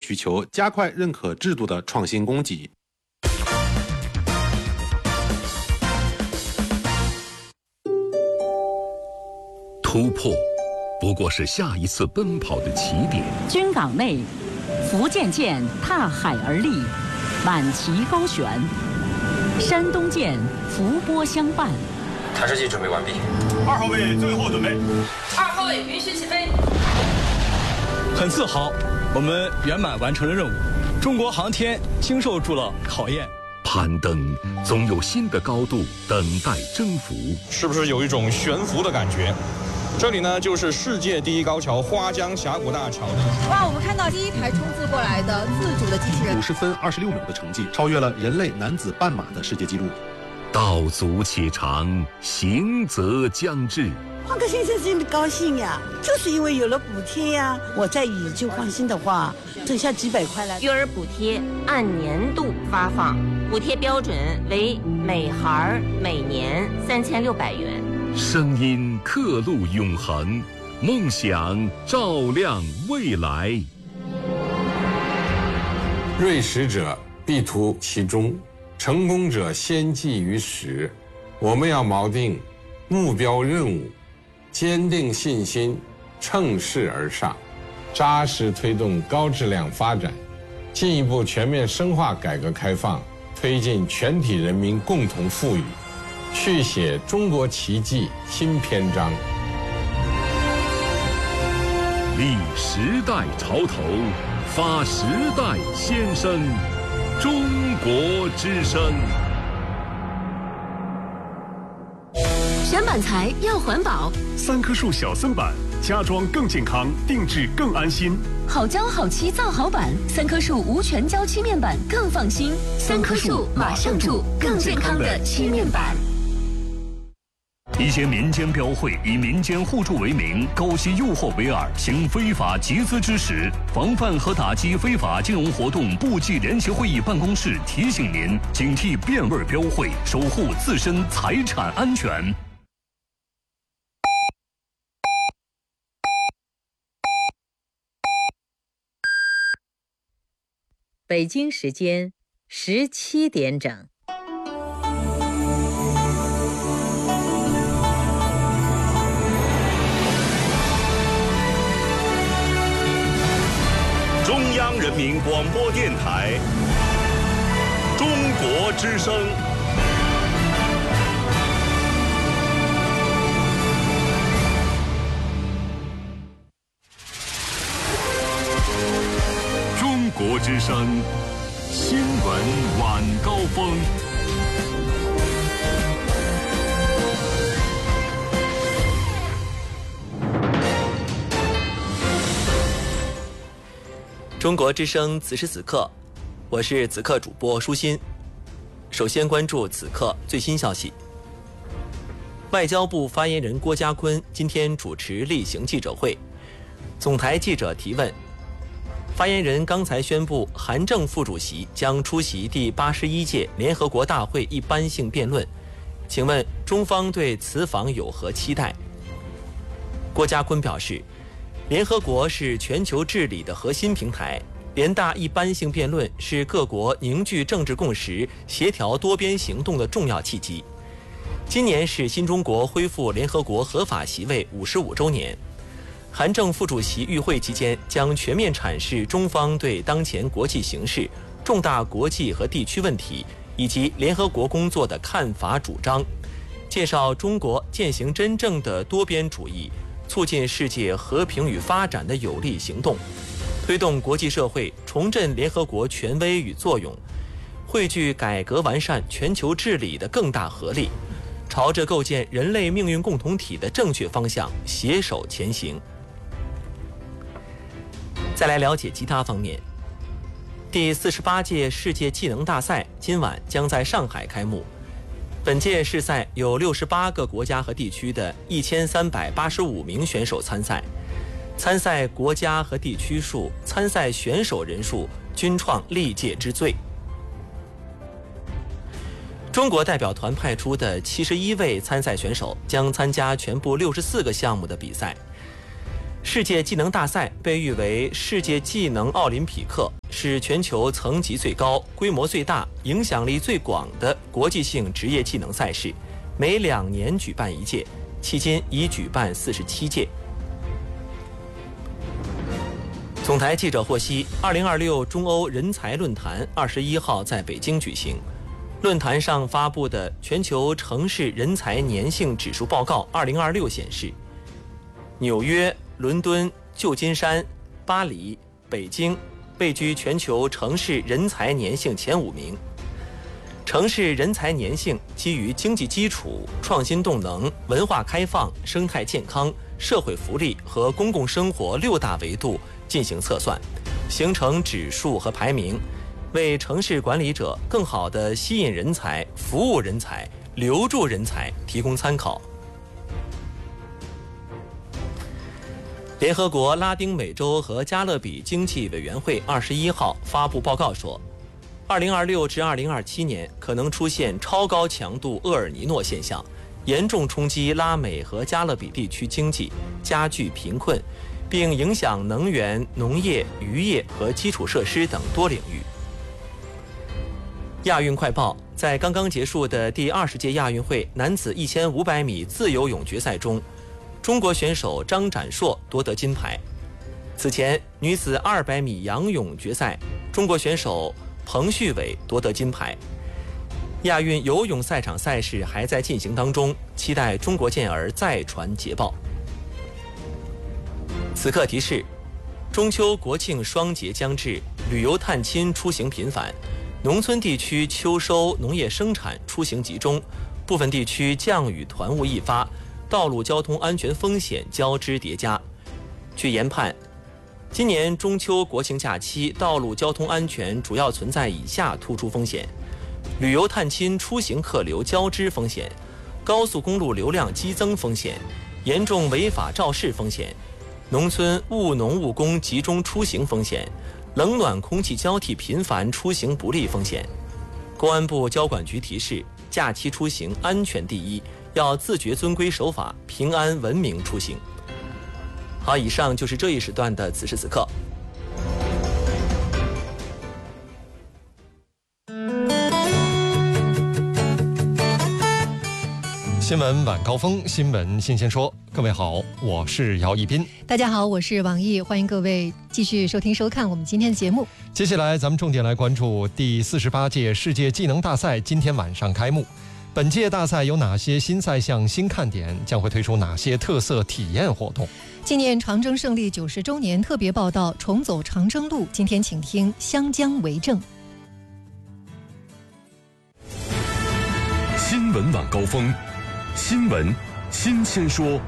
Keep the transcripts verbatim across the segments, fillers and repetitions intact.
需求，加快认可制度的创新供给。 突破不过是下一次奔跑的起点。 军港内，福建舰踏海而立，满旗高悬；山东舰伏波相伴。 探视器准备完毕。 二号位最后准备。 二号位允许起飞。 很自豪，我们圆满完成了任务。中国航天经受住了考验。 攀登总有新的高度等待征服。 是不是有一种悬浮的感觉？这里呢，就是世界第一高桥花江峡谷大桥。 哇，我们看到第一台冲刺过来的自主的机器人， 五十分二十六秒的成绩，超越了人类男子半马的世界纪录。 道阻且长，行则将至。 换个先生真的高兴呀，就是因为有了补贴呀。我在乙就放心的话，挣下几百块来。 育儿补贴按年度发放，补贴标准为每孩每年三千六百元。 声音刻录永恒，梦想照亮未来。 锐识者必图其中，成功者先记于始。我们要锚定目标任务，坚定信心，乘势而上，扎实推动高质量发展，进一步全面深化改革开放，推进全体人民共同富裕，续写中国奇迹新篇章。 立时代潮头，发时代先声，中国之声。 选板材要环保， 三棵树小森板，家装更健康，定制更安心。 好胶好漆造好板，三棵树无全胶漆面板更放心。三棵树马上住更健康的漆面板。 一些民间标会以民间互助为名，勾结诱惑为饵，行非法集资之实。防范和打击非法金融活动部际联席会议办公室提醒您：警惕变味标会，守护自身财产安全。 北京时间十七点整。 中央人民广播电台中国之声。中国之声新闻晚高峰。 中国之声此时此刻，我是此刻主播舒心。首先关注此刻最新消息。外交部发言人郭家坤今天主持例行记者会，总台记者提问。发言人刚才宣布，韩正副主席将出席第八十一届联合国大会一般性辩论，请问中方对此访有何期待？郭家坤表示，联合国是全球治理的核心平台，联大一般性辩论是各国凝聚政治共识、协调多边行动的重要契机。今年是新中国恢复联合国合法席位五十五周年。韩正副主席与会期间将全面阐释中方对当前国际形势、重大国际和地区问题以及联合国工作的看法主张，介绍中国践行真正的多边主义、促进世界和平与发展的有力行动，推动国际社会重振联合国权威与作用，汇聚改革完善全球治理的更大合力，朝着构建人类命运共同体的正确方向携手前行。再来了解其他方面。第四十八届世界技能大赛今晚将在上海开幕。本届世赛有六十八个国家和地区的一千三百八十五名选手参赛，参赛国家和地区数、参赛选手人数均创历届之最。中国代表团派出的七十一位参赛选手将参加全部六十四个项目的比赛。 世界技能大赛被誉为世界技能奥林匹克，是全球层级最高、规模最大、影响力最广的国际性职业技能赛事，每两年举办一届，迄今已举办四十七届。总台记者获悉，二零二六中欧人才论坛二十一号在北京举行。论坛上发布的全球城市人才粘性指数报告二零二六显示，纽约、伦敦、旧金山、巴黎、北京位居全球城市人才粘性前五名。城市人才粘性基于经济基础、创新动能、文化开放、生态健康、社会福利和公共生活六大维度进行测算，形成指数和排名，为城市管理者更好地吸引人才、服务人才、留住人才提供参考。联合国拉丁美洲和加勒比经济委员会二十一号发布报告说，二零二六至二零二七年可能出现超高强度厄尔尼诺现象，严重冲击拉美和加勒比地区经济，加剧贫困，并影响能源、农业、渔业和基础设施等多领域。亚运快报，在刚刚结束的第二十届亚运会男子一千五百米自由泳决赛中，中国选手张展硕夺得金牌。此前，女子二百米仰泳决赛，中国选手彭旭伟夺得金牌。亚运游泳赛场赛事还在进行当中，期待中国健儿再传捷报。此刻提示：中秋国庆双节将至，旅游探亲出行频繁，农村地区秋收农业生产出行集中，部分地区降雨团雾易发，道路交通安全风险交织叠加。据研判，今年中秋国庆假期道路交通安全主要存在以下突出风险：旅游探亲出行客流交织风险，高速公路流量激增风险，严重违法肇事风险，农村务农务工集中出行风险，冷暖空气交替频繁出行不利风险。公安部交管局提示，假期出行安全第一，要自觉遵规守法，平安文明出行。好，以上就是这一时段的此时此刻。 新闻晚高峰，新闻新鲜说。各位好，我是姚一斌。 大家好，我是王毅，欢迎各位继续收听收看我们今天的节目。 接下来咱们重点来关注第四十八届世界技能大赛今天晚上开幕。本届大赛有哪些新赛项、新看点？将会推出哪些特色体验活动？ 纪念长征胜利九十周年特别报道《重走长征路》，今天请听湘江为证。 新闻晚高峰，新闻新鲜说。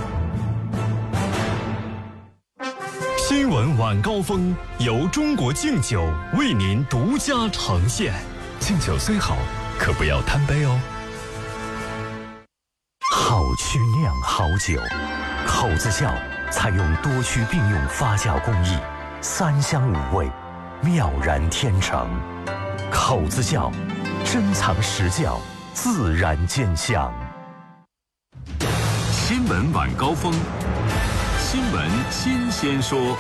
新闻晚高峰由中国敬酒为您独家呈现。敬酒虽好，可不要贪杯哦。 好曲酿好酒，口子窖采用多区并用发酵工艺，三香五味，妙然天成。口子窖，珍藏实窖，自然见香。 新闻晚高峰，新闻新鲜说。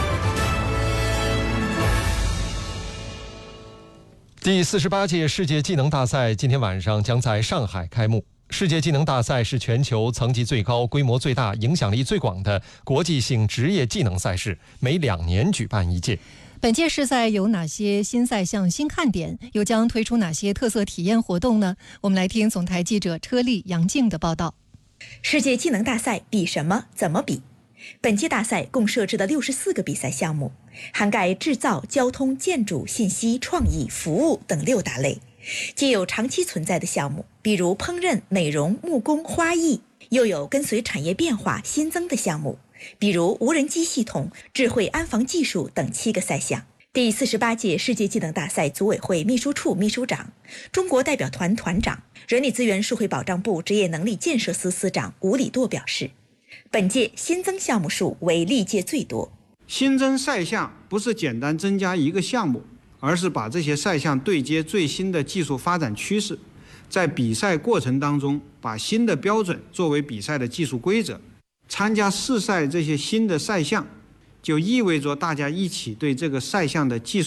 第四十八届世界技能大赛今天晚上将在上海开幕。世界技能大赛是全球层级最高、规模最大、影响力最广的国际性职业技能赛事，每两年举办一届。 本届世赛有哪些新赛项、新看点？又将推出哪些特色体验活动呢？我们来听总台记者车丽、杨静的报道。 世界技能大赛比什么？怎么比？本届大赛共设置了六十四个比赛项目，涵盖制造、交通、建筑、信息、创意、服务等六大类。既有长期存在的项目，比如烹饪、美容、木工、花艺，又有跟随产业变化新增的项目，比如无人机系统、智慧安防技术等七个赛项。第四十八届世界技能大赛组委会秘书处秘书长、中国代表团团长、人力资源社会保障部职业能力建设司司长吴礼舵表示，本届新增项目数为历届最多。 新增赛项不是简单增加一个项目，而是把这些赛项对接最新的技术发展趋势，在比赛过程当中把新的标准作为比赛的技术规则。 参加试赛这些新的赛项，就意味着大家一起对这个赛项的技术